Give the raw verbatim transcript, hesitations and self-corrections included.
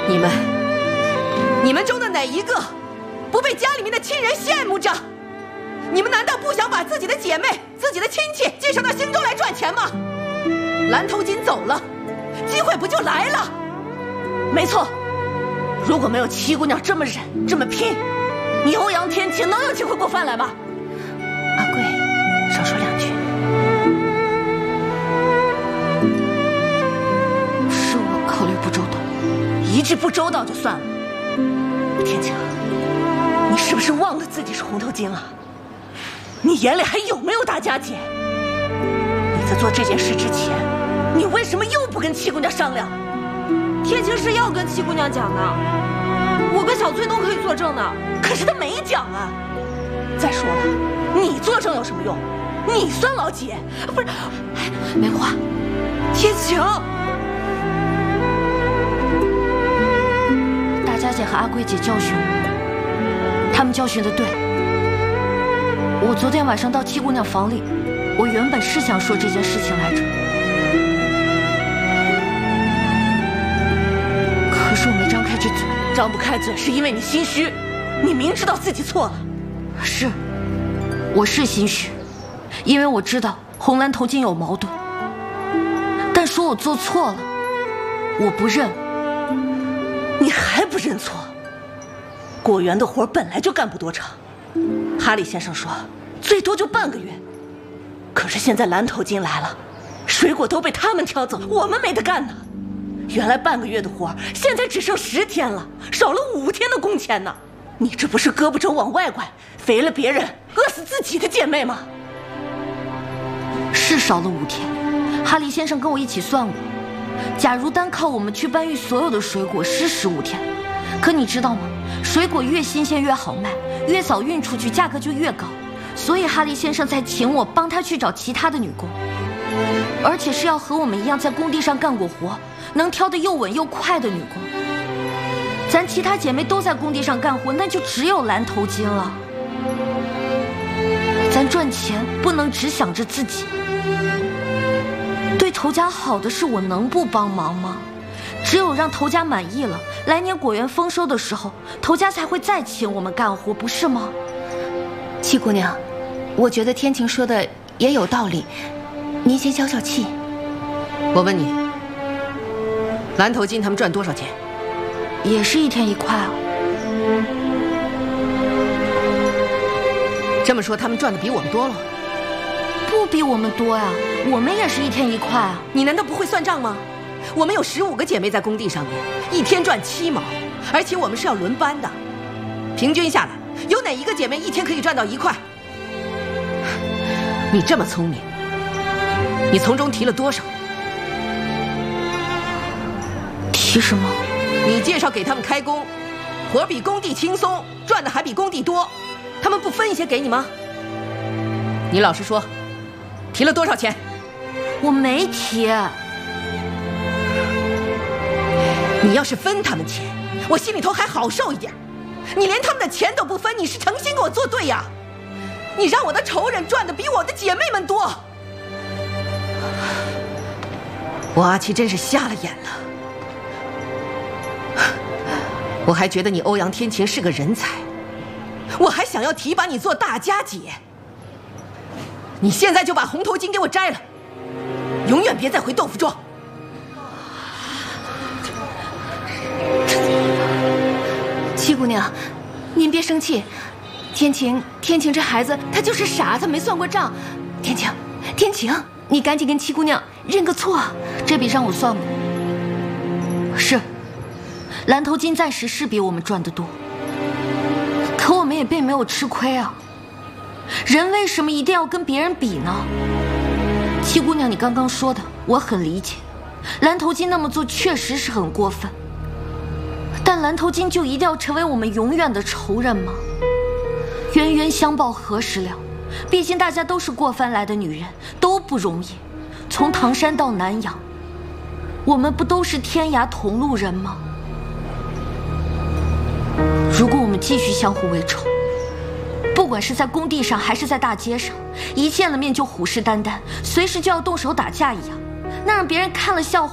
你们，你们中的哪一个不被家里面的亲人羡慕着？你们难道不想把自己的姐妹、自己的亲戚介绍到兴州来赚钱吗？蓝头巾走了，机会不就来了？ 没错，如果没有七姑娘这么忍、这么拼，你欧阳天晴能有机会过饭来吗？ 阿贵，少说两句。 是我考虑不周到，一句不周到就算了。天晴，你是不是忘了自己是红头巾了？你眼里还有没有大家姐？你在做这件事之前，你为什么又不跟七姑娘商量？ 天晴是要跟七姑娘讲的，我跟小翠都可以作证的。 可是她没讲啊。再说了，你作证有什么用？你算老几？不是，哎，梅花，天晴， 大家姐和阿贵姐教训我，他们教训的对。我昨天晚上到七姑娘房里，我原本是想说这件事情来着，可是我没张开这嘴。 张不开嘴是因为你心虚，你明知道自己错了。 是，我是心虚，因为我知道红蓝头巾有矛盾，但说我做错了，我不认。 你还不认错？果园的活本来就干不多长，哈里先生说最多就半个月，可是现在蓝头巾来了，水果都被他们挑走，我们没得干呢。原来半个月的活，现在只剩十天了，少了五天的工钱呢。你这不是胳膊肘往外拐，肥了别人，饿死自己的姐妹吗？ 是少了五天，哈利先生跟我一起算过，假如单靠我们去搬运所有的水果是十五天，可你知道吗？水果越新鲜越好卖，越早运出去价格就越高，所以哈利先生才请我帮他去找其他的女工，而且是要和我们一样在工地上干过活，能挑得又稳又快的女工。咱其他姐妹都在工地上干活，那就只有蓝头巾了。咱赚钱不能只想着自己，对头家好的是我能不帮忙吗？只有让头家满意了，来年果园丰收的时候，头家才会再请我们干活，不是吗？ 七姑娘，我觉得天晴说的也有道理，您先消消气。 我问你，蓝头巾他们赚多少钱？ 也是一天一块啊。 这么说，他们赚的比我们多了？ 不比我们多呀，我们也是一天一块啊。 你难道不会算账吗？我们有十五个姐妹在工地上面，一天赚七毛，而且我们是要轮班的，平均下来，有哪一个姐妹一天可以赚到一块？你这么聪明，你从中提了多少？ 提什么？ 你介绍给他们开工，活比工地轻松，赚的还比工地多，他们不分一些给你吗？你老实说，提了多少钱？ 我没提。 你要是分他们钱，我心里头还好受一点。你连他们的钱都不分，你是诚心跟我作对呀？你让我的仇人赚的比我的姐妹们多。我阿七真是瞎了眼了。我还觉得你欧阳天晴是个人才，我还想要提拔你做大家姐。你现在就把红头巾给我摘了，永远别再回豆腐庄。 七姑娘，您别生气。天晴，天晴这孩子他就是傻，他没算过账。天晴，天晴，你赶紧跟七姑娘认个错。 这笔账我算过，是蓝头巾暂时是比我们赚得多，可我们也并没有吃亏啊。人为什么一定要跟别人比呢？七姑娘，你刚刚说的我很理解，蓝头巾那么做确实是很过分，但蓝头巾就一定要成为我们永远的仇人吗？冤冤相报何时了？毕竟大家都是过番来的女人，都不容易，从唐山到南阳，我们不都是天涯同路人吗？如果我们继续相互为仇，不管是在工地上还是在大街上，一见了面就虎视眈眈，随时就要动手打架一样，那让别人看了笑话。